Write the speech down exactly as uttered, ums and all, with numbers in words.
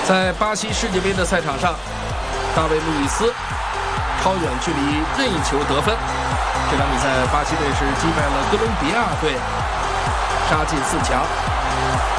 在巴西世界杯的赛场上，大卫·路易斯超远距离任意球得分。这场比赛，巴西队是击败了哥伦比亚队，杀进四强。